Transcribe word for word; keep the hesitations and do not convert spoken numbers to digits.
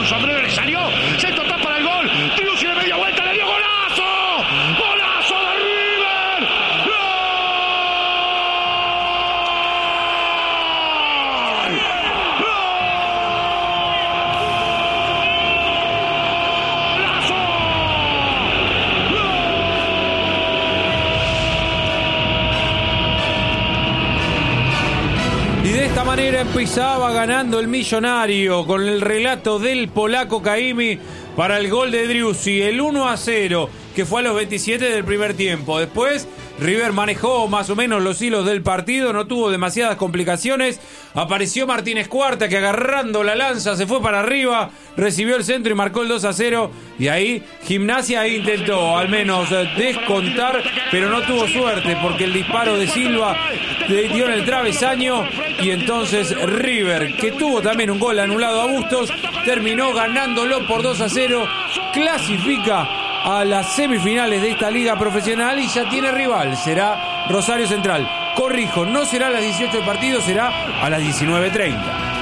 con sombrero, le salió, se topó para el gol. Driussi de media vuelta, le dio golazo. ¡Golazo de River! ¡Gol! Y de esta manera empezaba ganando el Millonario con el relato del polaco Caimi para el gol de Driussi, el uno a cero, que fue a los veintisiete del primer tiempo. Después River manejó más o menos los hilos del partido, no tuvo demasiadas complicaciones. Apareció Martínez Cuarta, que agarrando la lanza se fue para arriba, recibió el centro y marcó el dos a cero. Y ahí Gimnasia intentó al menos descontar, pero no tuvo suerte porque el disparo de Silva le dio en el travesaño. Y entonces River, que tuvo también un gol anulado a Bustos, terminó ganándolo por dos a cero. Clasifica a las semifinales de esta liga profesional y ya tiene rival, será Rosario Central. Corrijo, no será a las dieciocho del partido, será a las diecinueve treinta.